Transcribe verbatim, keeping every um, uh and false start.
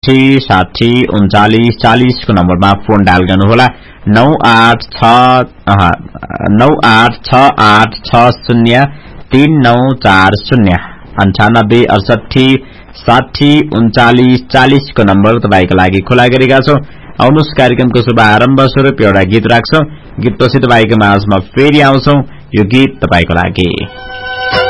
अडसठी साठी उन्चालिस चालिस को नम्बरमा फोन डायल गर्नुहोला। नौ आठ छ नौ आठ छ आठ छ शून्य तीन नौ चार शून्य अन्ठानब्बे अडसठी साठी उन्चालिस चालिस को नम्बर तपाईको लागि खुला गरेका छौं। आउनुस् कार्यक्रमको शुभारम्भ स्वरूप एउटा गीत राख्छौं। गीतपछि तपाईको माझमा फेरि आउँछौं। यो गीत तपाईको लागि।